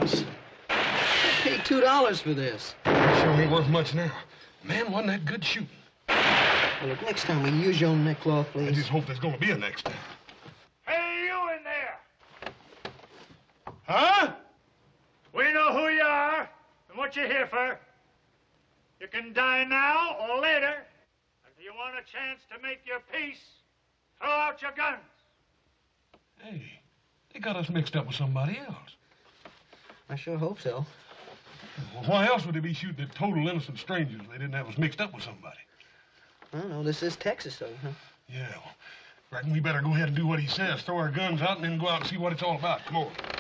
$2. I paid $2 for this. Sure ain't worth much now. Man, wasn't that good shooting? Well, look, next time, will you use your own neckcloth, please? I just hope there's gonna be a next time. Hey, you in there! Huh? We know who you are and what you're here for. You can die now or later. If you want a chance to make your peace, throw out your guns. Hey, they got us mixed up with somebody else. I sure hope so. Well, why else would they be shooting at total innocent strangers if they didn't have us mixed up with somebody? I don't know. This is Texas, though, huh? Yeah, well, reckon we better go ahead and do what he says. Throw our guns out and then go out and see what it's all about. Come on.